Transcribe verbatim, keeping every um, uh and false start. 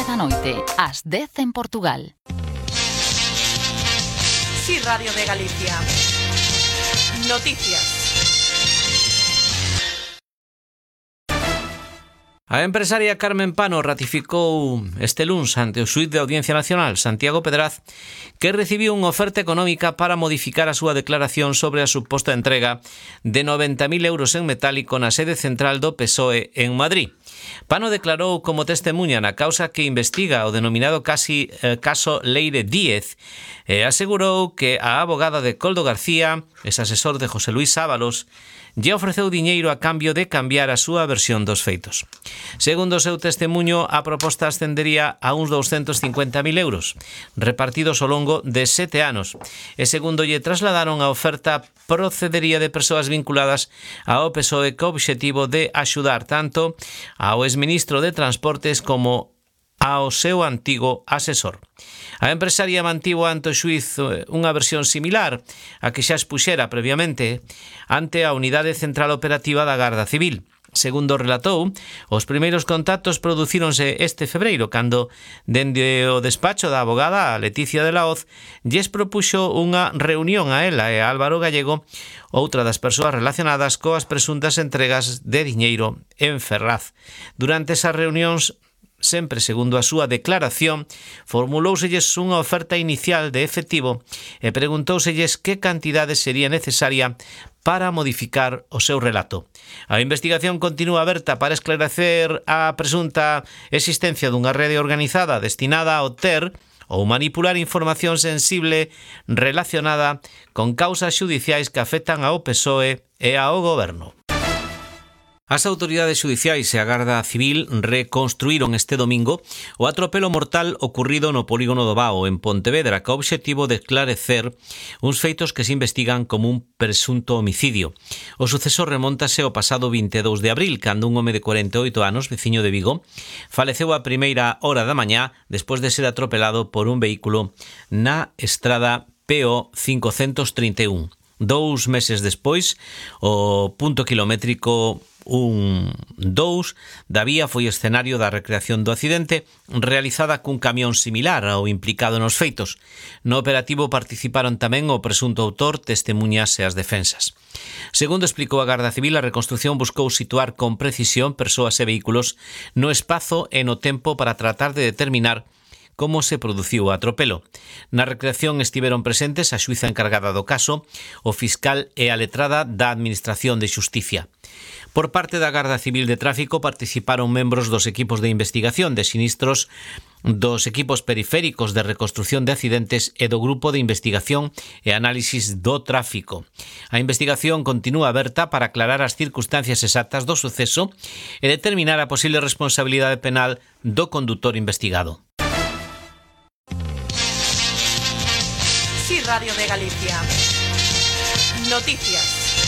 da noite, ás dez en Portugal. Sí, Radio de Galicia. Noticias. A empresaria Carmen Pano ratificou este luns ante o xuíz de Audiencia Nacional, Santiago Pedraz, que recibiu unha oferta económica para modificar a súa declaración sobre a suposta entrega de noventa mil euros en metálico na sede central do P S O E en Madrid. Pano declarou como testemunha na causa que investiga o denominado casi, eh, caso Leire Díez e asegurou que a abogada de Coldo García, ex asesor de José Luis Ábalos, lle ofreceu diñeiro a cambio de cambiar a súa versión dos feitos. Segundo o seu testemunho, a proposta ascendería a uns douscentos cincuenta mil euros, repartidos ao longo de sete anos, e segundo lle trasladaron a oferta procedería de persoas vinculadas ao P S O E co obxectivo de axudar tanto ao exministro de Transportes como ao seu antigo asesor. A empresaria mantivo ante o xuíz unha versión similar a que xa expuxera previamente ante a Unidade Central Operativa da Garda Civil. Segundo relatou, os primeiros contactos producíronse este febreiro, cando, dende o despacho da abogada Leticia de la Hoz, lles propuxo unha reunión a ela e a Álvaro Gallego, outra das persoas relacionadas coas presuntas entregas de diñeiro en Ferraz. Durante esas reunións, sempre segundo a súa declaración, formulóuselles unha oferta inicial de efectivo e preguntóuselles que cantidade sería necesaria para modificar o seu relato. A investigación continúa aberta para esclarecer a presunta existencia dunha rede organizada destinada a obter ou manipular información sensible relacionada con causas xudiciais que afectan ao P S O E e ao Goberno. As autoridades xudiciais e a Garda Civil reconstruíron este domingo o atropelo mortal ocurrido no polígono do Bao, en Pontevedra, co obxectivo de esclarecer uns feitos que se investigan como un presunto homicidio. O suceso remóntase ao pasado vinte e dous de abril, cando un home de cuarenta e oito anos, veciño de Vigo, faleceu a primeira hora da mañá despois de ser atropelado por un vehículo na estrada P O cincocentos trinta e un. Dous meses despois, o punto kilométrico un dous da vía foi escenario da recreación do accidente realizada cun camión similar ao implicado nos feitos. No operativo participaron tamén o presunto autor, testemuñas e as defensas. Segundo explicou a Garda Civil, a reconstrucción buscou situar con precisión persoas e vehículos no espazo e no tempo para tratar de determinar como se produciu o atropelo. Na recreación estiveron presentes a xuíza encargada do caso, o fiscal e a letrada da Administración de Xusticia. Por parte da Garda Civil de Tráfico participaron membros dos equipos de investigación de sinistros, dos equipos periféricos de reconstrucción de accidentes e do grupo de investigación e análisis do tráfico. A investigación continúa aberta para aclarar as circunstancias exactas do suceso e determinar a posible responsabilidade penal do condutor investigado. Sí, Radio de Galicia. Noticias.